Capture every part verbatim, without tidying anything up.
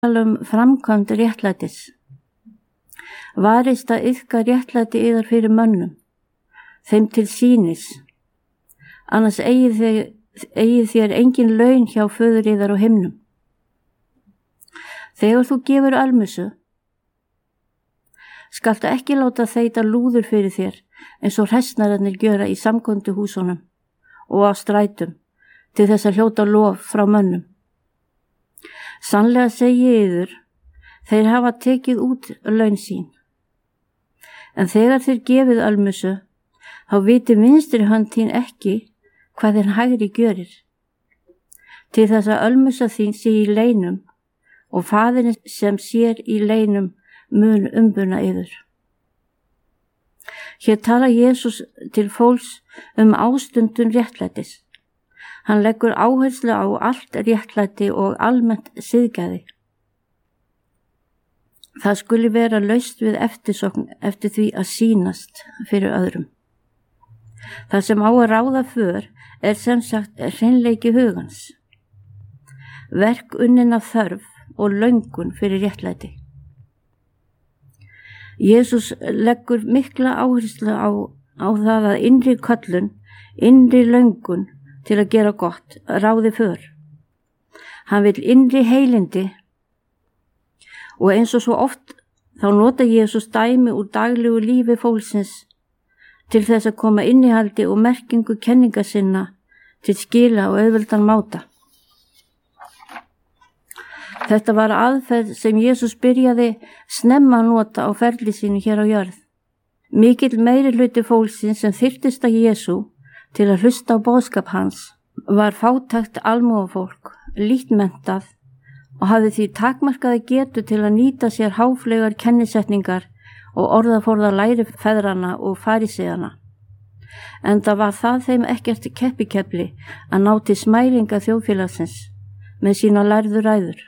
um framkvæmd réttlætis. Varist að iðka réttlæti yðar fyrir mönnum, þeim til sýnis, annars eigið þér, eigið þér engin laun hjá föður yðar á himnum. Þegar þú gefur almusu, skaltu ekki láta þeita lúður fyrir þér eins og hræsnararnir gjöra í samkomuhúsunum og á strætum til þess að hljóta lof frá mönnum. Sannlega segi ég yður, þeir hafa tekið út laun sín. En þegar þeir gefið almusu, þá viti vinstri hönd þín ekki hvað þinn hægri gjörir. Til þess að almusa þín sé í leinum og faðirinn sem sér í leinum mun umbuna yður. Hér tala Jesús til fólks um ástundun réttlætis. Hann leggur áherslu á allt réttlæti og almennt siðgæði. Það skuli vera laust við eftirsókn eftir því að sýnast fyrir öðrum. Það sem á að ráða för er sem sagt hreinleiki hugans, verk unnin af þörf og löngun fyrir réttlæti. Jesús leggur mikla áherslu á, á það að innri köllun, innri löngun til að gera gott ráði för. Hann vill innri heilindi og eins og svo oft þá nota Jesús dæmi úr daglegu lífi fólksins til þess að koma innihaldi og merkingu kenninga sinna til skila og auðveldan máta. Þetta var aðferð sem Jesús byrjaði snemma að nota á ferli sínu hér á jörð. Mikill meiri hluti fólksins sem þyrftist að Jesú til að hlusta á boðskap hans var fátækt almúgafólk, lítmenntað og hafði því takmarkaði getu til að nýta sér háfleygar kennisetningar og orðaforða lærifeðrana og faríseana. Enda var það þeim ekkert keppikepli að ná til smæringa þjóðfélagsins með sína lærðu ræður.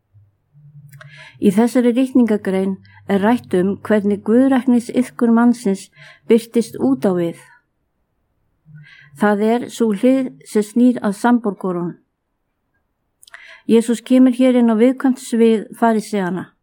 Í þessari ritningagrein er rætt um hvernig guðræknis iðkun mannsins birtist út á við. Það er sú hlið sem snýr að samborgurunum. Jesús kemur hér inn á viðkvæmt svið faríseana.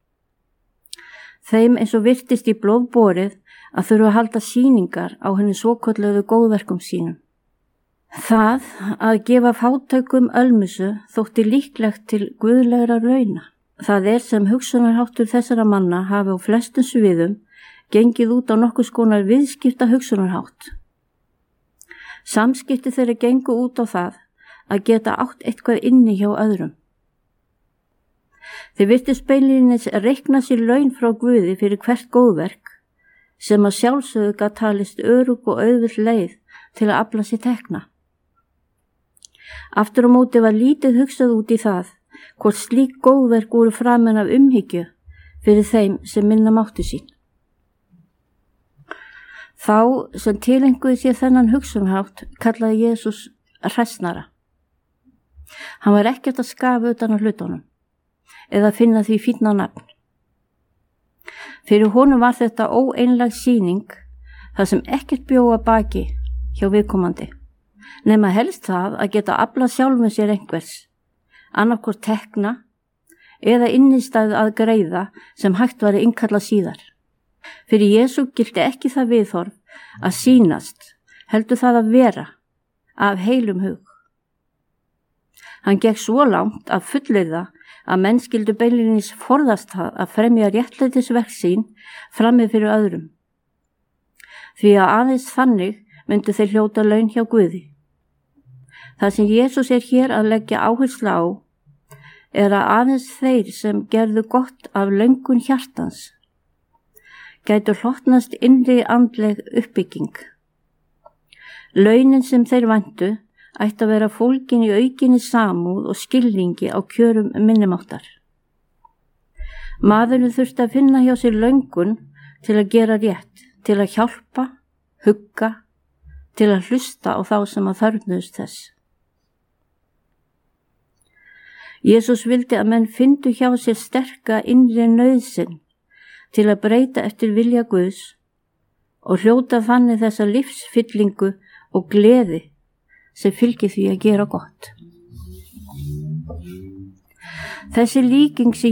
Þeim eins og virtist í blóð borið að þurfa að halda sýningar á henni svokölluðu góðverkum sínum. Það að gefa fátækum ölmusu þótti líklegt til guðlegra launa. Það er sem hugsunarháttur þessara manna hafi á flestum sviðum gengið út á nokkurs konar viðskipta hugsunarhátt. Samskipti þeirra gengu út á það að geta átt eitthvað inni hjá öðrum. Þeir virtust beinlínis reikna sér laun frá Guði fyrir hvert góðverk sem að sjálfsögðu gat talist örugg og auðvill leið til að afla sér tekna. Aftur á móti var lítið hugsað út í það hvort slík góðverk voru framin af umhyggju fyrir þeim sem minna máttu sín. Þá sem tilenguði sér þennan hugsunarhátt kallaði Jesús hræsnara. Hann var ekkert að skafa utan á hlutunum eða finna því fínna nafn. Fyrir honum var þetta óeinleg sýning þar sem ekkert bjóða baki hjá viðkomandi, nema helst það að geta aflað sjálfum sér einhvers, annarkvort tekna eða innistæðu að greiða sem hægt var að innkalla síðar. Fyrir Jesú gilti ekki það viðhorf að sýnast, heldur það að vera af heilum hug. Hann gekk svo langt að fullyrða að menn skyldu beinlínis forðast það að fremja réttlætisverk sín frammi fyrir öðrum. Því að aðeins þannig myndu þeir hljóta laun hjá Guði. Það sem Jesús er hér að leggja áherslu á er að aðeins þeir sem gerðu gott af löngun hjartans gætu hlotnast innri andleg uppbygging. Launin sem þeir væntu ætti að vera fólgin í aukinni samúð og skilningi á kjörum minnimáttar. Maðurinn þurfti að finna hjá sér löngun til að gera rétt, til að hjálpa, hugga, til að hlusta á þá sem að þörfnuðust þess. Jesús vildi að menn fyndu hjá sér sterka innri nauðsyn til að breyta eftir vilja Guðs og hljóta þannig þessa lífsfyllingu og gleði sem fylgir því að gera gott. Þessi líking sem